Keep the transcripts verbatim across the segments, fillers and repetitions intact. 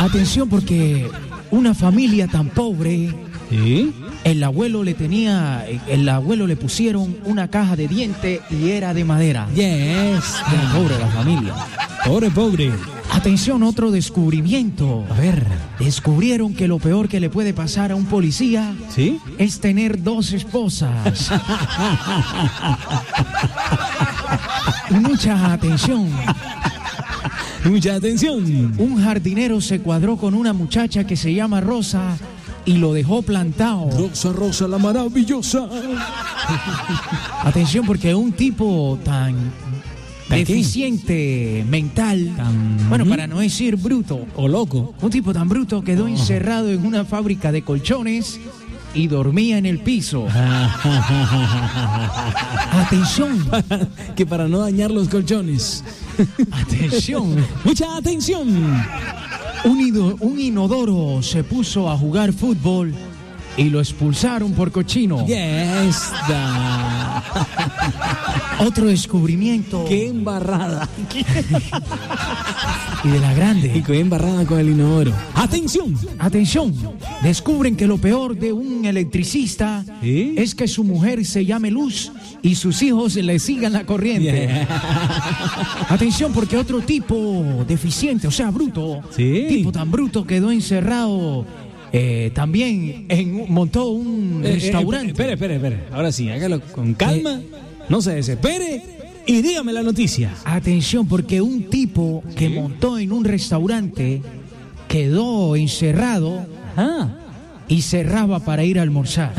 Atención, porque una familia tan pobre, ¿Sí? el abuelo le tenía, el abuelo le pusieron una caja de diente y era de madera. Yes. Era pobre la familia. Pobre, pobre. Atención, otro descubrimiento. A ver. Descubrieron que lo peor que le puede pasar a un policía ¿Sí? es tener dos esposas. Mucha atención. Mucha atención. Un jardinero se cuadró con una muchacha que se llama Rosa y lo dejó plantado. Rosa, Rosa, la maravillosa. Atención, porque un tipo tan ¿Tan deficiente mental, Tan- bueno, para no decir bruto, O loco. un tipo tan bruto quedó encerrado en una fábrica de colchones y dormía en el piso. Atención, Que para no dañar los colchones. atención. Mucha atención. Un, ido- un inodoro se puso a jugar fútbol y lo expulsaron por cochino. Yes. da. Otro descubrimiento. Qué embarrada. Y de la Y grande. qué embarrada con el inodoro. Atención. Atención, descubren que lo peor de un electricista ¿Sí? es que su mujer se llame Luz y sus hijos le sigan la corriente. Yeah. Atención, porque otro tipo deficiente, o sea, bruto, Sí. tipo tan bruto, quedó encerrado. eh, también en, un- montó un Eh, eh, restaurante. espere, espere, espere. Ahora sí, hágalo con calma. No se desespere. Y dígame la noticia. Atención, porque un tipo que montó en un restaurante quedó encerrado Ah. y cerraba para ir a almorzar.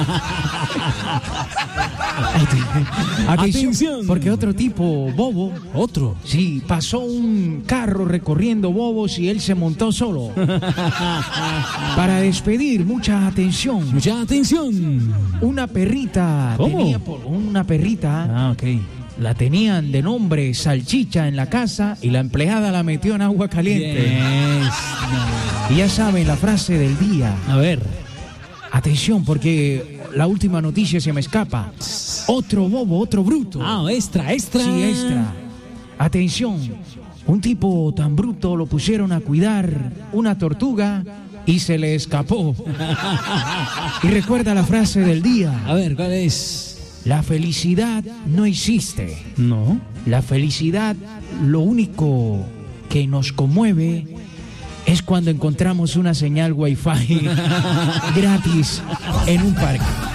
Atención, Atención. porque otro tipo bobo, Otro. sí, pasó un carro recorriendo bobos y él se montó solo. Para despedir, mucha atención. Mucha atención. Una perrita, ¿Cómo? tenía por una perrita, Ah, ok. la tenían de nombre Salchicha en la casa y la empleada la metió en agua caliente. Yes. Y ya saben la frase del día. A ver. Atención, porque la última noticia se me escapa. Otro bobo, otro bruto. Ah, extra, extra. Sí, extra. Atención, un tipo tan bruto lo pusieron a cuidar una tortuga y se le escapó. Y recuerda la frase del día. A ver, ¿cuál es? La felicidad no existe. No. La felicidad, lo único que nos conmueve es cuando encontramos una señal Wi-Fi gratis en un parque.